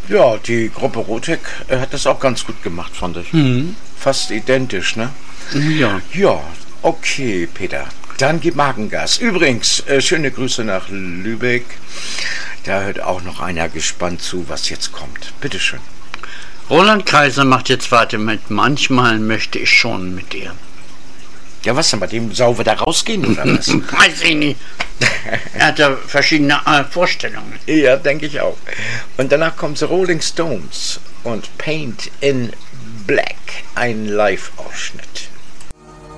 Ja, die Gruppe Rotek hat das auch ganz gut gemacht, fand ich. Fast identisch, ne? Ja. Ja, okay, Peter. Dann gib Magengas. Übrigens, schöne Grüße nach Lübeck. Da hört auch noch einer gespannt zu, was jetzt kommt. Bitteschön. Roland Kaiser macht jetzt weiter mit Manchmal möchte ich schon mit dir. Ja, was denn, bei dem Sau wird da rausgehen, oder was? Weiß ich nicht. Er hat ja verschiedene Vorstellungen. Ja, denke ich auch. Und danach kommt The Rolling Stones und Paint in Black, ein Live-Ausschnitt.